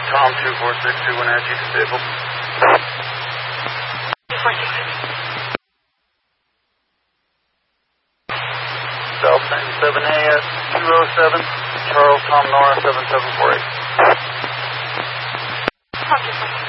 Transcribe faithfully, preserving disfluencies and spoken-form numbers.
Tom two four six two, Wenatchee, disabled. two four six two. South ninety-seven A S two oh seven, Charles Tom Nora seven seven four eight. Tom two four six two.